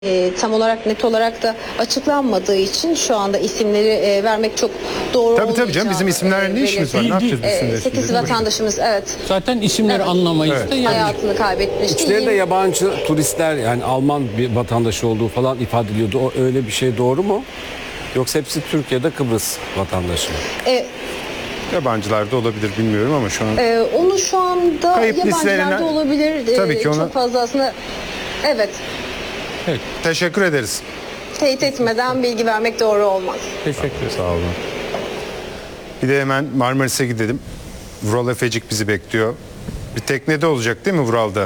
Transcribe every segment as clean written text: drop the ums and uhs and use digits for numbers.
Tam olarak net olarak da açıklanmadığı için şu anda isimleri vermek çok doğru olmayacak. Tabii canım, bizim isimlerle ne işimiz var? Ne yapacağız isimleri? 8 vatandaşımız Zaten isimleri anlamayız da yani. hayatını kaybetmişti. İçlerinde yabancı turistler, yani Alman bir vatandaşı olduğu falan ifade ediliyordu. O öyle bir şey doğru mu? Yoksa hepsi Türkiye'de Kıbrıs vatandaşı mı? Yabancılar da olabilir, bilmiyorum ama şu an Onu şu anda Kayıp yabancılarda listelerine- olabilir. Tabii ki ona- Çok fazla aslında teşekkür ederiz. teyit etmeden bilgi vermek doğru olmaz. Teşekkür ederim. Sağ olun. Bir de hemen Marmaris'e gidelim. Vural Efecik bizi bekliyor. Bir teknede olacak değil mi Vural'da?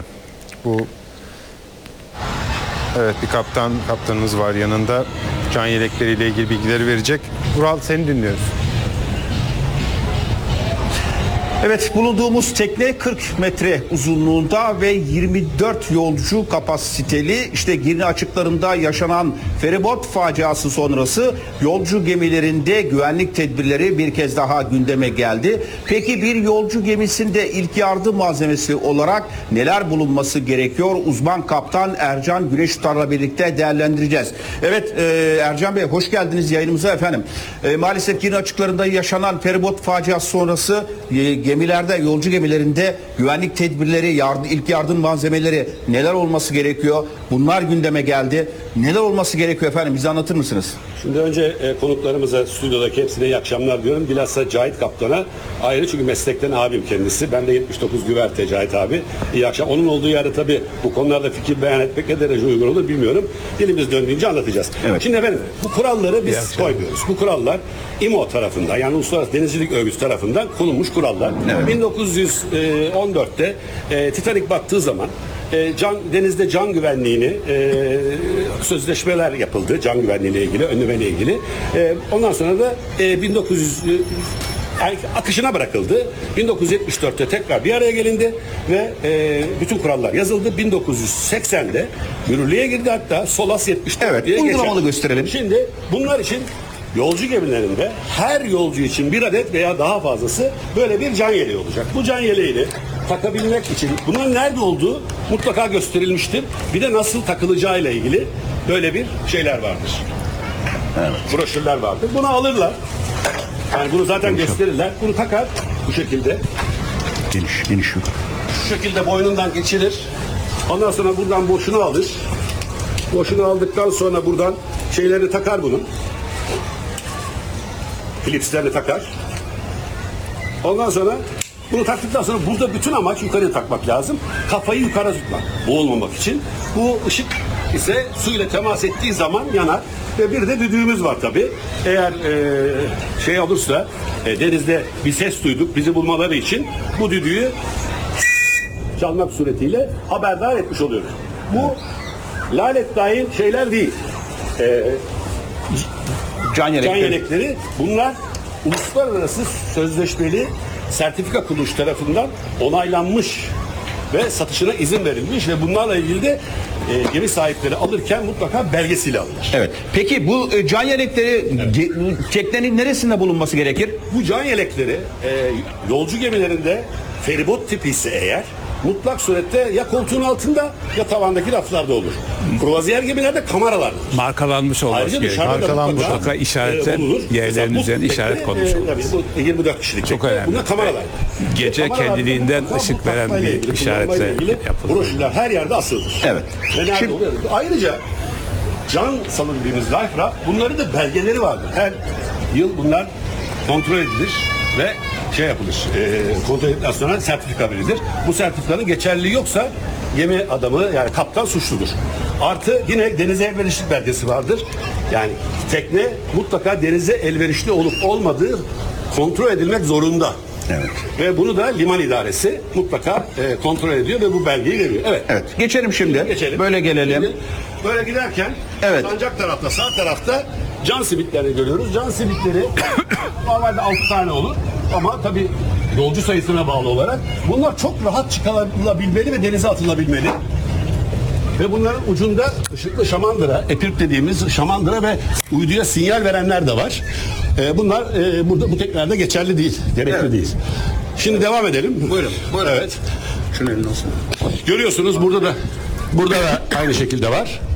Evet, bir kaptanımız var yanında. Can yelekleriyle ilgili bilgileri verecek. Vural, seni dinliyoruz. Evet, bulunduğumuz tekne 40 metre uzunluğunda ve 24 yolcu kapasiteli. İşte Girne açıklarında yaşanan feribot faciası sonrası yolcu gemilerinde güvenlik tedbirleri bir kez daha gündeme geldi. Peki bir yolcu gemisinde ilk yardım malzemesi olarak neler bulunması gerekiyor? Uzman kaptan Ercan Güneştutar'la birlikte değerlendireceğiz. Evet, Ercan Bey, hoş geldiniz yayınımıza efendim. Maalesef Girne açıklarında yaşanan feribot faciası sonrası gemilerde, yolcu gemilerinde güvenlik tedbirleri, ilk yardım malzemeleri neler olması gerekiyor? Bunlar gündeme geldi. Neler olması gerekiyor efendim? Bize anlatır mısınız? Şimdi önce konuklarımıza, stüdyodaki hepsine iyi akşamlar diyorum. Bilhassa Cahit Kaptan'a ayrı, çünkü meslekten abim kendisi. Ben de 79 güverte Cahit abi. İyi akşam. Onun olduğu yerde tabii bu konularda fikir beyan etmek ne derece uygun olur bilmiyorum. Dilimiz döndüğünce anlatacağız. Evet. Şimdi efendim, bu kuralları biz koymuyoruz. Bu kurallar IMO tarafından, yani Uluslararası Denizcilik Örgütü tarafından konulmuş kurallar. Evet. 1914'te Titanic battığı zaman denizde can güvenliğini sözleşmeler yapıldı, can güvenliğiyle ilgili, önlemeyle ilgili. Ondan sonra da 1900 akışına bırakıldı. 1974'te tekrar bir araya gelindi ve bütün kurallar yazıldı. 1980'de yürürlüğe girdi, hatta SOLAS 74 Evet, diye uygulamalı geçer. gösterelim. Şimdi bunlar için yolcu gemilerinde her yolcu için bir adet veya daha fazlası böyle bir can yeleği olacak. Bu can yeleğini takabilmek için bunların nerede olduğu mutlaka gösterilmiştir. Bir de nasıl takılacağıyla ilgili böyle bir şeyler vardır. Evet. Broşürler vardır. Bunu alırlar. Yani bunu zaten gösterirler. Bunu takar bu şekilde. Geniş. Şu şekilde boynundan geçirir. Ondan sonra buradan boşunu alır. Boşunu aldıktan sonra buradan şeylerini takar bunun. Klipslerini takar. Ondan sonra bunu taktıktan sonra burada bütün amaç yukarıya takmak lazım. Kafayı yukarı tutmak. Boğulmamak için. Bu ışık ise suyla temas ettiği zaman yanar. Ve bir de düdüğümüz var tabii. Eğer şey olursa denizde bir ses duyduk bizi bulmaları için bu düdüğü çalmak suretiyle haberdar etmiş oluyoruz. Bu lalet dahil şeyler değil. Can Yelekleri, bunlar uluslararası sözleşmeli sertifika kuruluş tarafından onaylanmış ve satışına izin verilmiş ve bunlarla ilgili de gemi sahipleri alırken mutlaka belgesiyle alınır. Evet. Peki bu can yelekleri teknenin neresinde bulunması gerekir? Bu can yelekleri yolcu gemilerinde feribot tipi ise eğer mutlak surette ya koltuğun altında ya tavandaki raflarda olur. Kruvaziyer gemilerde kameralardır. Markalanmış olması Ayrıca gerekiyor. dışarıda da Mutlaka işaretler, bulunur. yerlerin Mesela bu üzerine işaret tekne, konmuş olur. tabii bu 24 kişilik Çok tekne. önemli. Buna kameralar. Gece kendiliğinden ışık veren bir işaretle yapılır. Broşürler her yerde asılır. Evet. Ve nerede Şimdi- oluyor? Ayrıca can salın dediğimiz life raft, bunların da belgeleri vardır. Her yıl bunlar kontrol edilir ve şey yapılır. Kontrol edildikten sonra sertifika verilir. Bu sertifikanın geçerliliği yoksa gemi adamı, yani kaptan suçludur. Artı yine denize elverişlik belgesi vardır. Yani tekne mutlaka denize elverişli olup olmadığı kontrol edilmek zorunda. Evet. Ve bunu da liman idaresi mutlaka kontrol ediyor ve bu belgeyi veriyor. Evet. Evet. Geçelim şimdi. Geçelim. Böyle gelelim. Şimdi böyle giderken Evet. sancak tarafta, sağ tarafta can simitlerini görüyoruz. Can simitleri normalde 6 tane olur ama tabii yolcu sayısına bağlı olarak bunlar çok rahat çıkarılabilmeli ve denize atılabilmeli. Ve bunların ucunda ışıklı şamandıra, epirp dediğimiz şamandıra ve uyduya sinyal verenler de var. Bunlar burada bu teknelerde geçerli değil, gerekli değil. Şimdi devam edelim. Buyurun. Evet. Şunun elini olsun. Görüyorsunuz burada da aynı şekilde var.